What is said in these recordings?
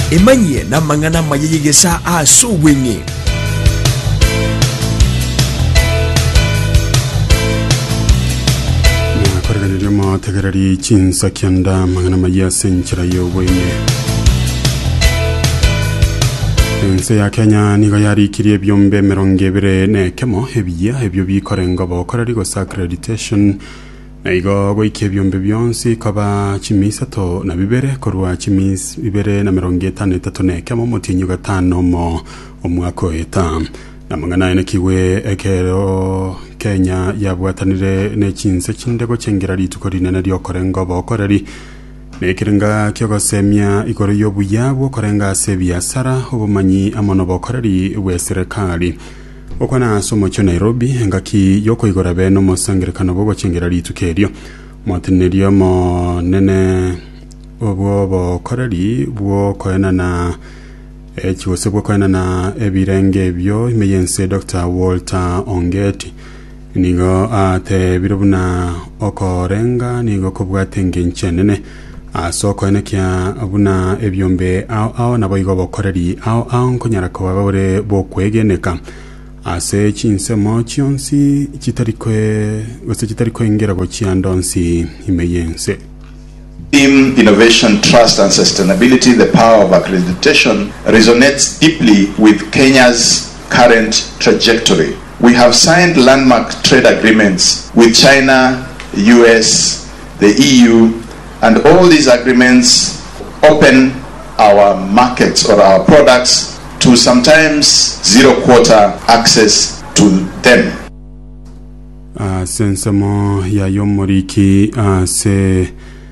emanye na mangana mayegesa asubwenye Korganirimo tagarari chinsa kyanda mangana maya senchira yobwenye Ense ya Kenya nigo yari kiriye byombe merongebere nekemo hebiya ebyo bikorenga bokorari go accreditation Naigo goike byombe byonsi kaba chimisato na bibere korwa chimis bibere na merongeta netatu nekemo mutinyu gatano mo omwako eta namangana ene kiwe ekero Kenya yabwatanire nechinse chindego chengera litukorine na lyokorenga bokorari nekirenga kyogosemya ikoro yobuyabo korenga sebiasara obumanyi amono bokorari we serikali okwana somo cho Nairobi ngaki yoko igora beno mosangerekano bogo chengera litukerio motenerio mo nene obo bokorari bwo koena na chiwose bwo koena na ebirenge byo imeyense Dr. Walter Ongeti nigo ate birubuna okorenga nigo kobwatenge nchenene asoko enekia abuna ebyombe ao nabo igo bokorari ao nkonyara ko babore bokwegeneka ase chinsemo chionsi chitariko ingera go chiandonsi imeyense Team Innovation, Trust and Sustainability, the power of accreditation resonates deeply with Kenya's current trajectory. We have signed landmark trade agreements with China, US, the EU, and all these agreements open our markets or our products to sometimes zero-quota access to them. Sensamo ya yomoriki se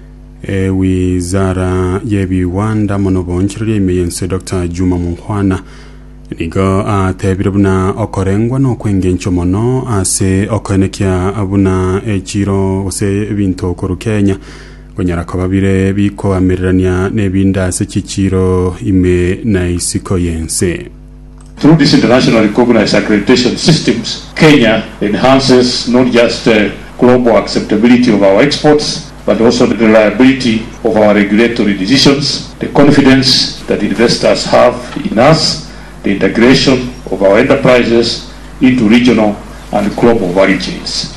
wizara yebiwanda monobonchiri imeyense Dr. Juma Muhwana nigo tebirubuna okorengwa no kwengencho mono ase okonekia abuna echiro ose binto koru Kenya konyara kababire biko amerania nebinda se chichiro ime na isiko yense. Through these international recognized accreditation systems, Kenya enhances not just global acceptability of our exports, but also the reliability of our regulatory decisions, the confidence that investors have in us, the integration of our enterprises into regional and global value chains.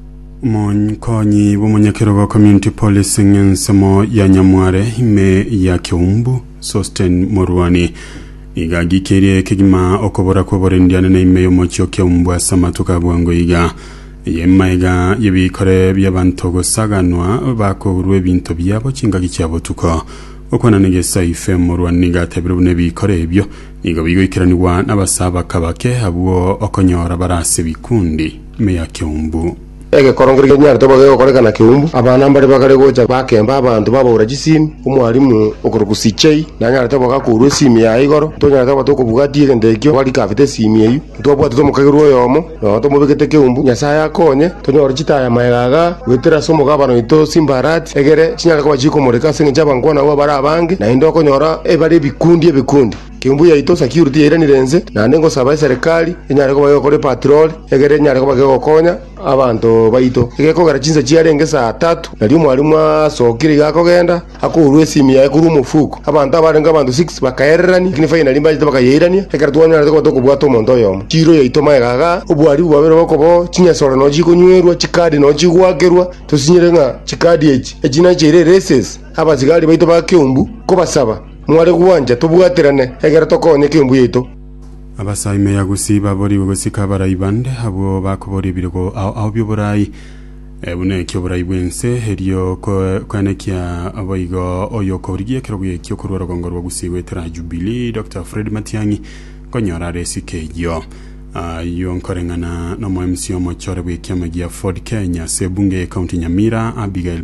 Konyi bumunyekero community policing nsemo ya Nyamware ime ya Kiumbu Sosten Morwani igagi kerie kigima okobora kobora ndiane na ime yomochyo Kiumbu asamatuka bwango iga yemaiga yebikore byabantu gosaganwa bakorwe bintu byabo chingagi cyabo tuko okona negesa ife Morwani gatebirubune bikore ebyo nigo bigoikiranirwa n'abasaba kabake abo okonyora barase bikundi me ya Kiumbu ege korongere nyari to bagego korekana Kiumbu abana mbari bakare gocha bakemba abantu babura gisimi umwarimu okurugusichei nanyara to bagakuru simi ya igoro to nyara to batoko bugati ndekyo wali kafite simi yeyu to bwa to mukagiro yomo no to mubigete Kiumbu nyasaya akonye to nyora chitaya mairaga wetera somo gabano ito simbarati egere chinyara ko bachiko moreka singe jabangwana wa bara abange na indo konyora ebare bikundi Kiumbu ya ito security era nirenze na nengo saba serikali nyara ko bagego kore patrol egere nyara ko bagego konya abantu baito igeko garachinza chiarenge saa 3 nali mwalimu asokire gakogenda akurwe simi ya kuru mufuko abantu abarenga abantu 6 bakaererani kini final imbaje bakayerani ekaratuanya rako tokubwato mondo yomo chiro yaito maegaga ubwari bwabere bakobo chinyasoro no jikunywerwa chikadi no jigwagerwa tusinyirenga chikadi ejina jere races abazigari baito ba Kiumbu ko basaba mware kuwanja tubwaterane egera tokonye Kiumbu yaito abasaime yagusiba bori gusika barayibande abo bakubori birgo aho byoburayi ebune kyoburayi bwense heriyo kwanekia aboigo oyo korigiye kirogye kyo kurwara gongorwa gusiwe tera Jubilee Dr. Fred Matiang'i konyora resikeyo yonkorengana no MC omochore bwekemagia Ford Kenya sebunge county Nyamira Abigail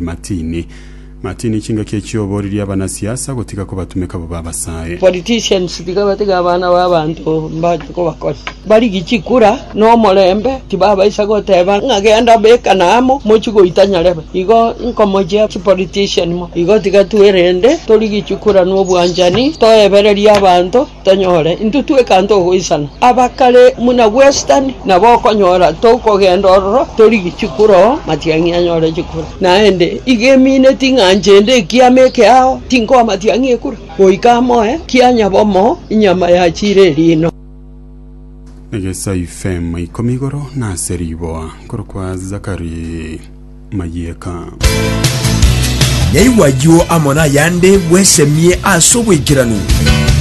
Matini chinga kechio boriri abana siasa gotika ko batumeka bo babasaye politicians bigabatiga abana babantu mbaje ko bakora bari gichikura no molembe tibaba isagoteba ngagenda beka namo mochigo itanyarebe igo inkomoje politician mo igo tigatwerende tori gichikura no bwanjani to ebereri abantu tanyore intutwe kanto hoisana abakale muna western na bokonyora to kogenda oro tori gichikura Matiang'i anyore chikura naende igemine tinga nyanjende kiameke yao tingoma tiangie kura oikamo kianya bomo inyama ya chire lino negesa ifem ikomigoro na seriboa korokwa Zakari Mayeka nyaiwayo amona yande wesemie asobwikiranu